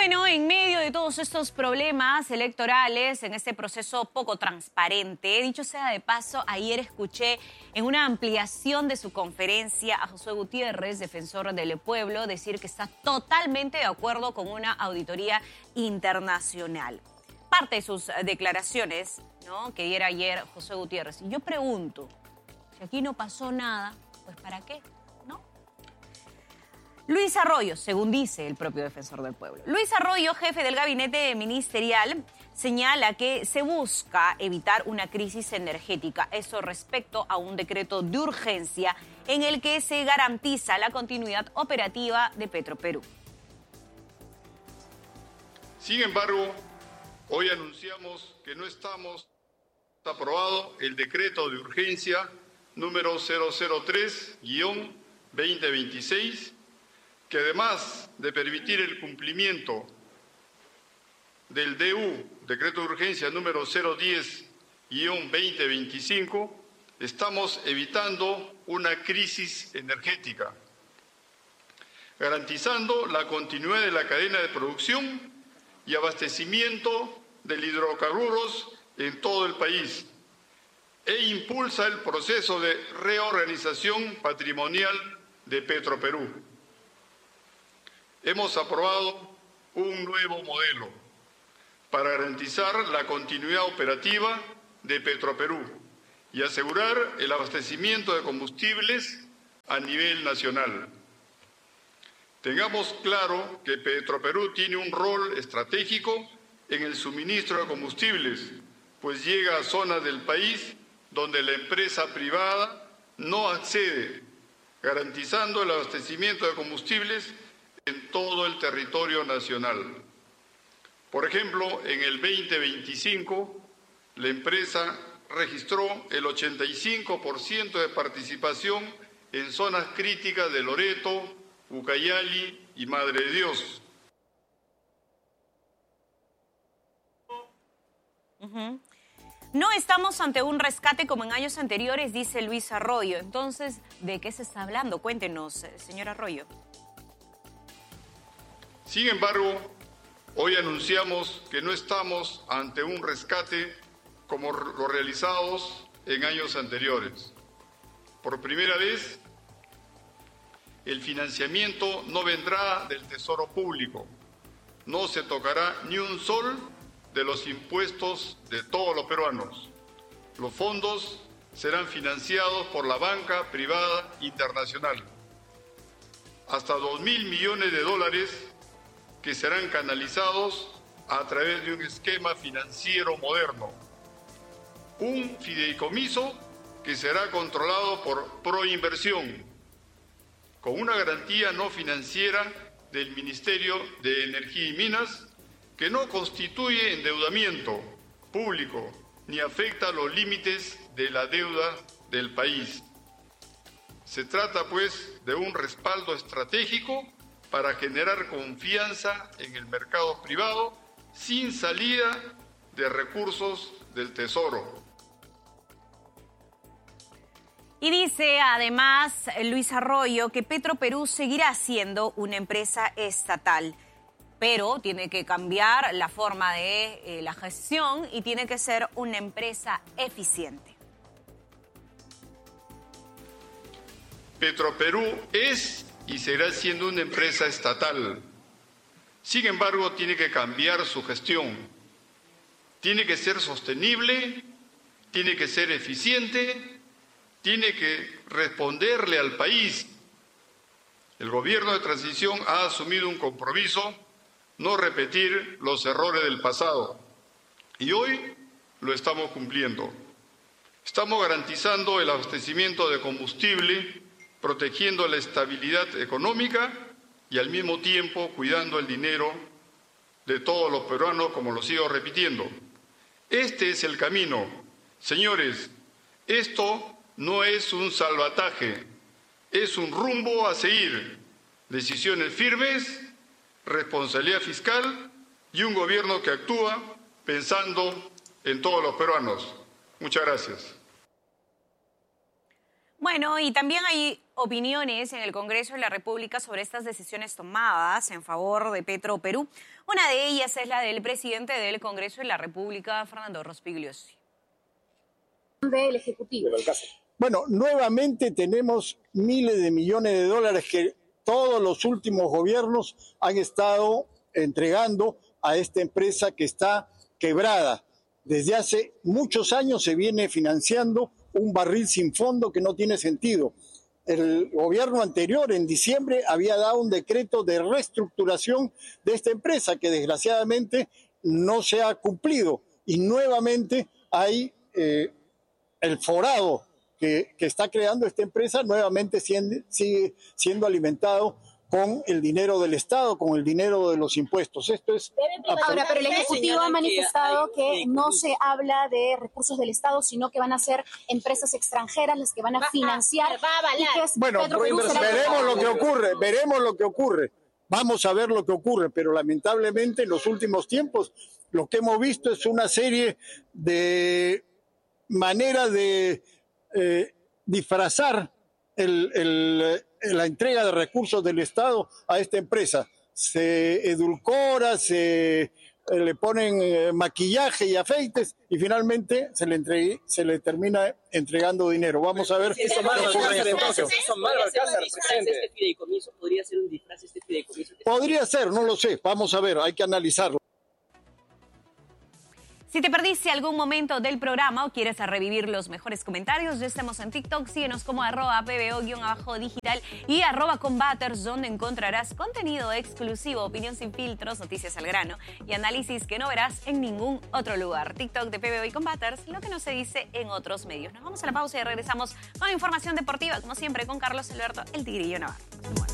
Bueno, en medio de todos estos problemas electorales, en este proceso poco transparente, dicho sea de paso, ayer escuché en una ampliación de su conferencia a Josué Gutiérrez, defensor del pueblo, decir que está totalmente de acuerdo con una auditoría internacional. Parte de sus declaraciones, ¿no?, que diera ayer Josué Gutiérrez. Y yo pregunto, si aquí no pasó nada, pues ¿para qué? Luis Arroyo, según dice el propio defensor del pueblo. Luis Arroyo, jefe del gabinete ministerial, señala que se busca evitar una crisis energética. Eso respecto a un decreto de urgencia en el que se garantiza la continuidad operativa de Petroperú. Sin embargo, hoy anunciamos que no estamos aprobado el decreto de urgencia número 003-2026, que además de permitir el cumplimiento del decreto de urgencia número 010-2025, estamos evitando una crisis energética, garantizando la continuidad de la cadena de producción y abastecimiento de hidrocarburos en todo el país, e impulsa el proceso de reorganización patrimonial de Petroperú. Hemos aprobado un nuevo modelo para garantizar la continuidad operativa de Petroperú y asegurar el abastecimiento de combustibles a nivel nacional. Tengamos claro que Petroperú tiene un rol estratégico en el suministro de combustibles, pues llega a zonas del país donde la empresa privada no accede, garantizando el abastecimiento de combustibles en todo el territorio nacional. Por ejemplo, en el 2025, la empresa registró el 85% de participación en zonas críticas de Loreto, Ucayali y Madre de Dios. No estamos ante un rescate como en años anteriores, dice Luis Arroyo. Entonces, ¿de qué se está hablando? Cuéntenos, señor Arroyo. Sin embargo, hoy anunciamos que no estamos ante un rescate como los realizados en años anteriores. Por primera vez, el financiamiento no vendrá del Tesoro Público. No se tocará ni un sol de los impuestos de todos los peruanos. Los fondos serán financiados por la banca privada internacional. Hasta $2.000 millones que serán canalizados a través de un esquema financiero moderno. Un fideicomiso que será controlado por Proinversión, con una garantía no financiera del Ministerio de Energía y Minas, que no constituye endeudamiento público ni afecta los límites de la deuda del país. Se trata, pues, de un respaldo estratégico para generar confianza en el mercado privado sin salida de recursos del Tesoro. Y dice además Luis Arroyo que Petroperú seguirá siendo una empresa estatal, pero tiene que cambiar la forma de la gestión y tiene que ser una empresa eficiente. Petroperú es y seguirá siendo una empresa estatal. Sin embargo, tiene que cambiar su gestión. Tiene que ser sostenible, tiene que ser eficiente, tiene que responderle al país. El gobierno de transición ha asumido un compromiso, no repetir los errores del pasado. Y hoy lo estamos cumpliendo. Estamos garantizando el abastecimiento de combustible, protegiendo la estabilidad económica y al mismo tiempo cuidando el dinero de todos los peruanos, como lo sigo repitiendo. Este es el camino. Señores, esto no es un salvataje, es un rumbo a seguir. Decisiones firmes, responsabilidad fiscal y un gobierno que actúa pensando en todos los peruanos. Muchas gracias. Bueno, y también hay opiniones en el Congreso de la República sobre estas decisiones tomadas en favor de Petroperú. Una de ellas es la del presidente del Congreso de la República, Fernando Rospigliosi. Del Ejecutivo. Bueno, nuevamente tenemos miles de millones de dólares que todos los últimos gobiernos han estado entregando a esta empresa que está quebrada. Desde hace muchos años se viene financiando un barril sin fondo que no tiene sentido. El gobierno anterior, en diciembre, había dado un decreto de reestructuración de esta empresa que desgraciadamente no se ha cumplido. Y nuevamente hay el forado que está creando esta empresa, nuevamente sigue siendo alimentado con el dinero del Estado, con el dinero de los impuestos. Esto es... Ahora, pero el Ejecutivo ha manifestado que no se habla de recursos del Estado, sino que van a ser empresas extranjeras las que van a financiar. Bueno, veremos lo que ocurre. Vamos a ver lo que ocurre, pero lamentablemente en los últimos tiempos lo que hemos visto es una serie de maneras de disfrazar la entrega de recursos del Estado a esta empresa. Se edulcora, le ponen maquillaje y afeites y finalmente se le termina entregando dinero. Vamos a ver. ¿Podría ser un disfraz este fideicomiso? Podría ser, no lo sé. Vamos a ver, hay que analizarlo. Si te perdiste algún momento del programa o quieres revivir los mejores comentarios, ya estamos en TikTok. Síguenos como @pbo_digital y @combaters, donde encontrarás contenido exclusivo, opinión sin filtros, noticias al grano y análisis que no verás en ningún otro lugar. TikTok de PBO y Combaters, lo que no se dice en otros medios. Nos vamos a la pausa y regresamos con información deportiva, como siempre, con Carlos Alberto, el Tigrillo Navarro.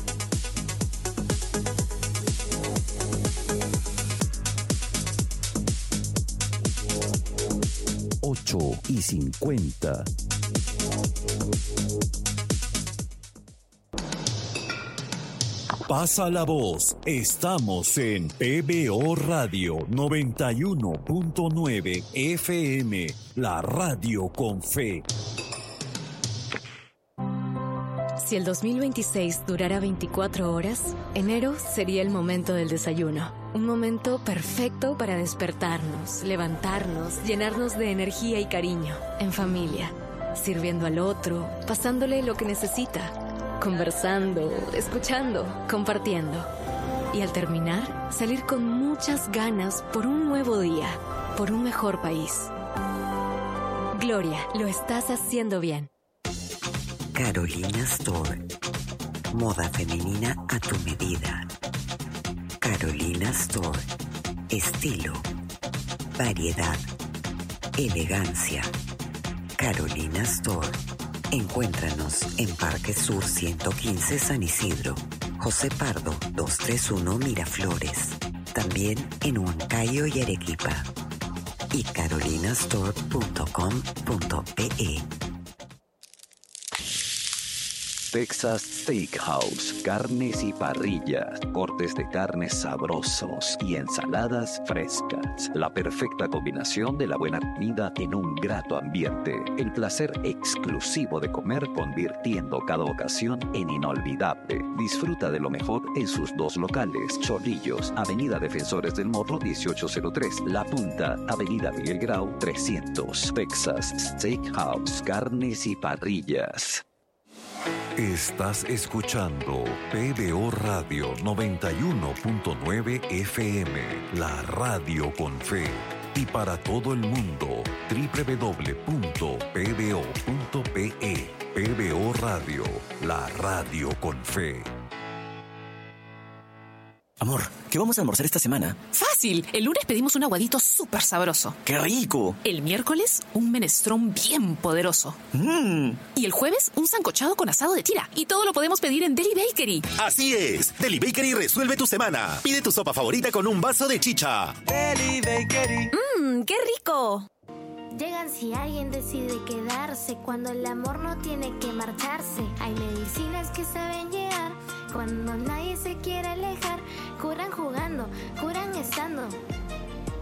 8:50. Pasa la voz. Estamos en PBO Radio 91.9 FM, la radio con fe. Si el 2026 durara 24 horas, enero sería el momento del desayuno. Un momento perfecto para despertarnos, levantarnos, llenarnos de energía y cariño, en familia, sirviendo al otro, pasándole lo que necesita, conversando, escuchando, compartiendo. Y al terminar, salir con muchas ganas por un nuevo día, por un mejor país. Gloria, lo estás haciendo bien. Carolina Store. Moda femenina a tu medida. Carolina Store. Estilo, variedad, elegancia. Carolina Store. Encuéntranos en Parque Sur 115 San Isidro, José Pardo 231 Miraflores. También en Huancayo y Arequipa. Y carolinastore.com.pe. Texas Steakhouse, carnes y parrillas, cortes de carnes sabrosos y ensaladas frescas. La perfecta combinación de la buena comida en un grato ambiente. El placer exclusivo de comer, convirtiendo cada ocasión en inolvidable. Disfruta de lo mejor en sus dos locales: Chorrillos, Avenida Defensores del Morro 1803, La Punta, Avenida Miguel Grau 300. Texas Steakhouse, carnes y parrillas. Estás escuchando PBO Radio 91.9 FM, la radio con fe. Y para todo el mundo, www.pbo.pe. PBO Radio, la radio con fe. Amor, ¿qué vamos a almorzar esta semana? ¡Fácil! El lunes pedimos un aguadito súper sabroso. ¡Qué rico! El miércoles, un menestrón bien poderoso. Y el jueves, un sancochado con asado de tira. Y todo lo podemos pedir en Deli Bakery. Así es. Deli Bakery resuelve tu semana. Pide tu sopa favorita con un vaso de chicha. Deli Bakery. ¡Qué rico! Llegan si alguien decide quedarse, cuando el amor no tiene que marcharse. Hay medicinas que saben llegar cuando nadie se quiere alejar. Curan jugando, curan estando.